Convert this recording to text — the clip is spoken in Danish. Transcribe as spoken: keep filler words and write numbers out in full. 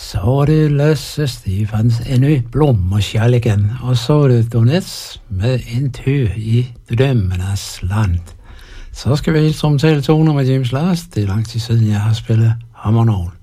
Så var det Lasse Stefans Ännu blommor kärleken, og så var det Donets med En tø i drømmenes land. Så skal vi instrumentale toner med James Last. Det er lang tid siden, jeg har spillet ham og nogen.